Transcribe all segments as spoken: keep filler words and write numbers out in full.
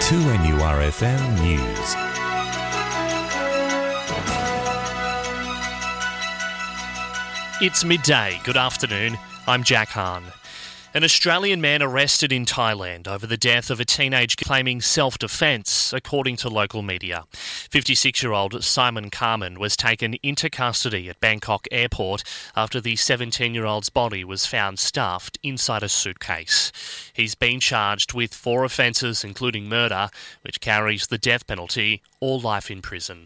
two N U R F M News. It's midday. Good afternoon. I'm Jack Hahn. An Australian man arrested in Thailand over the death of a teenage claiming self-defence, according to local media. fifty-six-year-old Simon Carmen was taken into custody at Bangkok Airport after the seventeen-year-old's body was found stuffed inside a suitcase. He's been charged with four offences, including murder, which carries the death penalty or life in prison.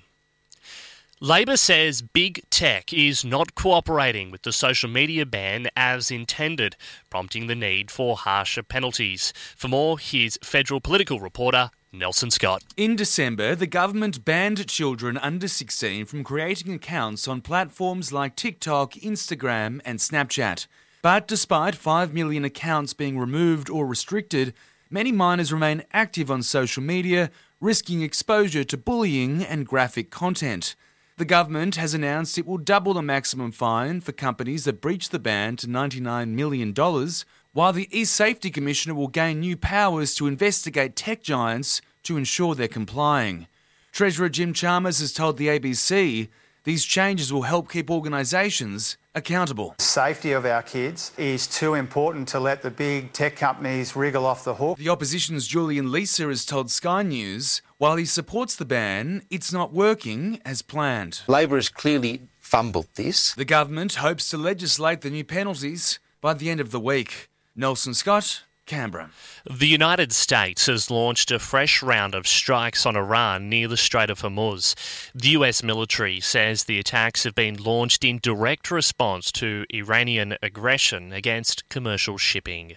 Labor says big tech is not cooperating with the social media ban as intended, prompting the need for harsher penalties. For more, here's federal political reporter Nelson Scott. In December, the government banned children under sixteen from creating accounts on platforms like TikTok, Instagram and Snapchat. But despite five million accounts being removed or restricted, many minors remain active on social media, risking exposure to bullying and graphic content. The government has announced it will double the maximum fine for companies that breach the ban to ninety-nine million dollars, while the e-Safety Commissioner will gain new powers to investigate tech giants to ensure they're complying. Treasurer Jim Chalmers has told the A B C these changes will help keep organisations accountable. Safety of our kids is too important to let the big tech companies wriggle off the hook. The opposition's Julian Leeser has told Sky News while he supports the ban, it's not working as planned. Labor has clearly fumbled this. The government hopes to legislate the new penalties by the end of the week. Nelson Scott, Canberra. The United States has launched a fresh round of strikes on Iran near the Strait of Hormuz. The U S military says the attacks have been launched in direct response to Iranian aggression against commercial shipping.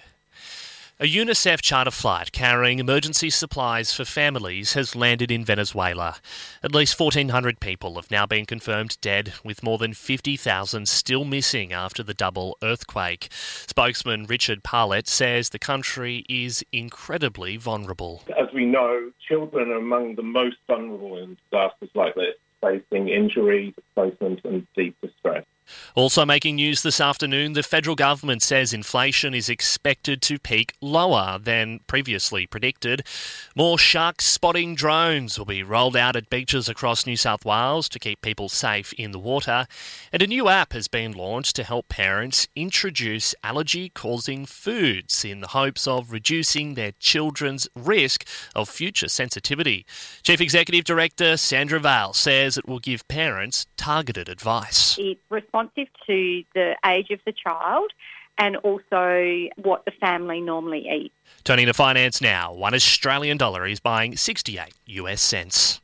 A UNICEF charter flight carrying emergency supplies for families has landed in Venezuela. At least fourteen hundred people have now been confirmed dead, with more than fifty thousand still missing after the double earthquake. Spokesman Richard Parlett says the country is incredibly vulnerable. As we know, children are among the most vulnerable in disasters like this, facing injury, displacement and deep distress. Also making news this afternoon, the federal government says inflation is expected to peak lower than previously predicted. More shark spotting drones will be rolled out at beaches across New South Wales to keep people safe in the water. And a new app has been launched to help parents introduce allergy-causing foods in the hopes of reducing their children's risk of future sensitivity. Chief Executive Director Sandra Vale says it will give parents targeted advice. It's responsive to the age of the child and also what the family normally eats. Turning to finance now, one Australian dollar is buying sixty-eight U S cents.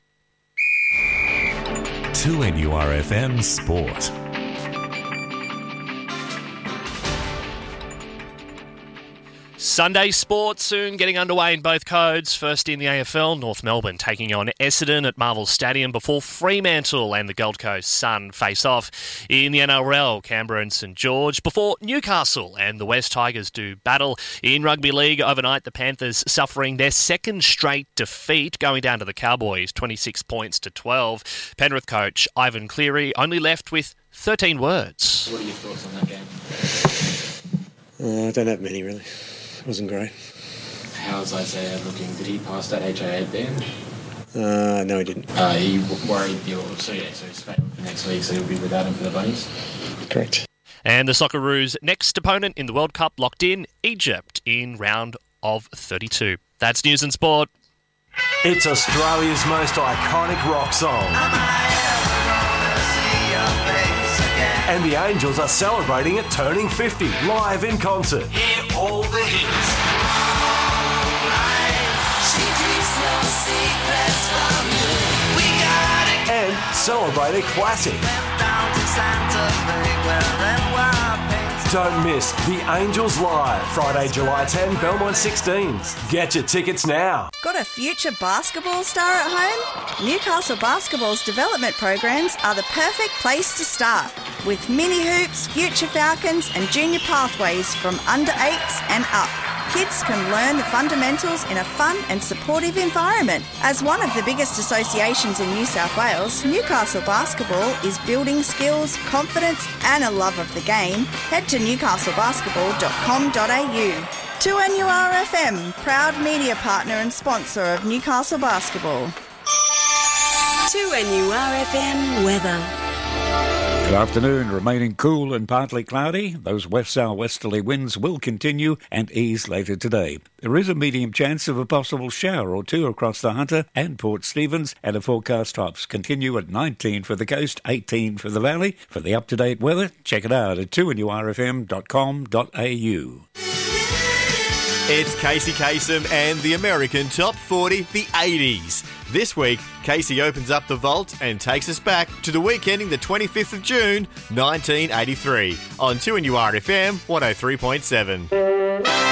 two N U R F M Sport. Sunday sport soon getting underway in both codes. First in the A F L, North Melbourne taking on Essendon at Marvel Stadium before Fremantle and the Gold Coast Sun face off. In the N R L, Canberra and St George before Newcastle and the West Tigers do battle. In Rugby League, overnight the Panthers suffering their second straight defeat, going down to the Cowboys, twenty-six points to twelve. Penrith coach Ivan Cleary only left with thirteen words. What are your thoughts on that game? Uh, I don't have many, really. It wasn't great. How's Isaiah looking? Did he pass that H I A ban? Uh, no, he didn't. Uh, he worried you. So yeah, so he's failed for next week, so he'll be without him for the Bunnies. Correct. And the Socceroos' next opponent in the World Cup locked in, Egypt, in round of thirty-two. That's News and Sport. It's Australia's most iconic rock song. And the Angels are celebrating it turning fifty, live in concert. Hear all the hits. And celebrate a classic. Don't miss The Angels Live, Friday, July tenth, Belmont sixteens. Get your tickets now. Got a future basketball star at home? Newcastle Basketball's development programs are the perfect place to start. With mini hoops, future Falcons and junior pathways from under eights and up. Kids can learn the fundamentals in a fun and supportive environment. As one of the biggest associations in New South Wales, Newcastle Basketball is building skills, confidence and a love of the game. Head to newcastle basketball dot com dot a u. two N U R F M, proud media partner and sponsor of Newcastle Basketball. two N U R F M weather. Good afternoon. Remaining cool and partly cloudy. Those west-south-westerly winds will continue and ease later today. There is a medium chance of a possible shower or two across the Hunter and Port Stephens, and the forecast tops continue at nineteen for the coast, eighteen for the valley. For the up-to-date weather, check it out at two N U R F M dot com dot A U. It's Casey Kasem and the American Top forty, the eighties. This week, Casey opens up the vault and takes us back to the week ending the twenty-fifth of June, nineteen eighty-three, on two N U R F M one oh three point seven.